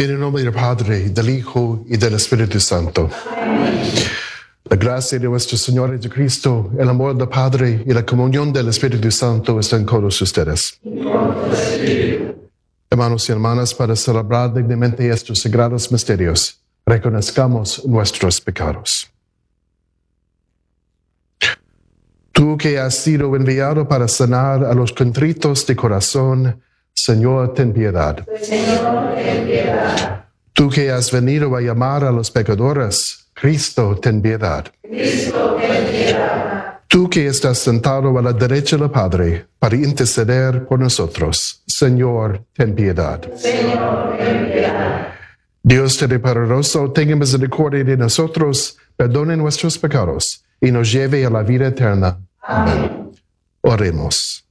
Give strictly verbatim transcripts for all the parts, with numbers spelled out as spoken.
En el nombre del Padre, del Hijo y del Espíritu Santo. La gracia de nuestro Señor Jesucristo, el amor del Padre y la comunión del Espíritu Santo están con todos ustedes. Hermanos y hermanas, para celebrar dignamente estos sagrados misterios, reconozcamos nuestros pecados. Tú que has sido enviado para sanar a los contritos de corazón, Señor, ten piedad. Señor, ten piedad. Tú que has venido a llamar a los pecadores, Cristo, ten piedad. Cristo, ten piedad. Tú que estás sentado a la derecha del Padre para interceder por nosotros, Señor, ten piedad. Señor, ten piedad. Dios Todopoderoso, tenga misericordia de nosotros, perdone nuestros pecados y nos lleve a la vida eterna. Amén. Oremos.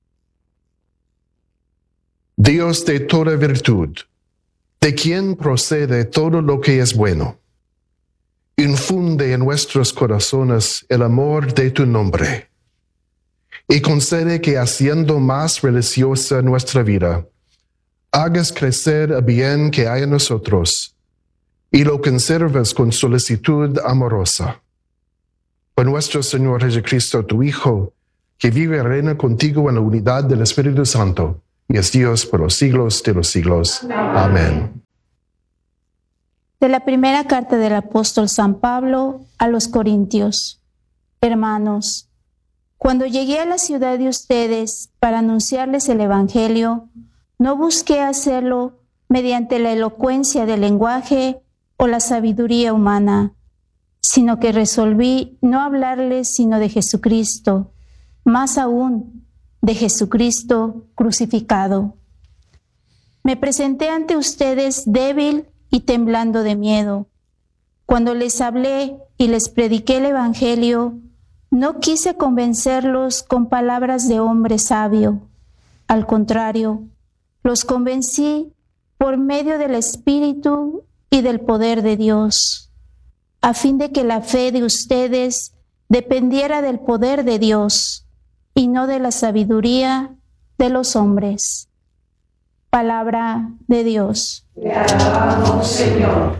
Dios de toda virtud, de quien procede todo lo que es bueno, infunde en nuestros corazones el amor de tu nombre y concede que, haciendo más religiosa nuestra vida, hagas crecer el bien que hay en nosotros y lo conserves con solicitud amorosa. Por nuestro Señor Jesucristo, tu Hijo, que vive y reina contigo en la unidad del Espíritu Santo, y es Dios por los siglos de los siglos. Amén. De la primera carta del apóstol San Pablo a los Corintios. Hermanos, cuando llegué a la ciudad de ustedes para anunciarles el Evangelio, no busqué hacerlo mediante la elocuencia del lenguaje o la sabiduría humana, sino que resolví no hablarles sino de Jesucristo, más aún de Jesucristo crucificado. Me presenté ante ustedes débil y temblando de miedo. Cuando les hablé y les prediqué el Evangelio, no quise convencerlos con palabras de hombre sabio. Al contrario, los convencí por medio del Espíritu y del poder de Dios, a fin de que la fe de ustedes dependiera del poder de Dios y no de la sabiduría de los hombres. Palabra de Dios. Te alabamos, Señor.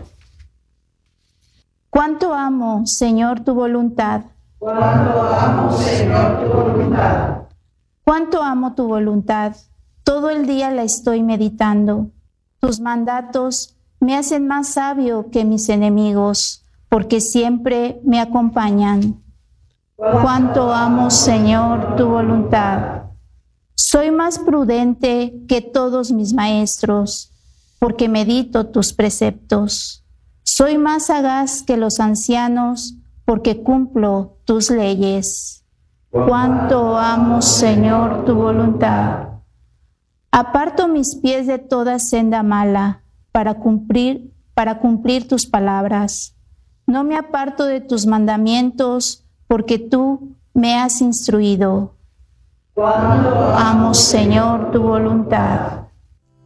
Cuánto amo, Señor, tu voluntad. Cuánto amo, Señor, tu voluntad. Cuánto amo tu voluntad. Todo el día la estoy meditando. Tus mandatos me hacen más sabio que mis enemigos, porque siempre me acompañan. Cuánto amo, Señor, tu voluntad. Soy más prudente que todos mis maestros, porque medito tus preceptos. Soy más sagaz que los ancianos, porque cumplo tus leyes. Cuánto amo, Señor, tu voluntad. Aparto mis pies de toda senda mala, para cumplir, para cumplir tus palabras. No me aparto de tus mandamientos, porque tú me has instruido. Cuánto Amo, Señor, tu voluntad.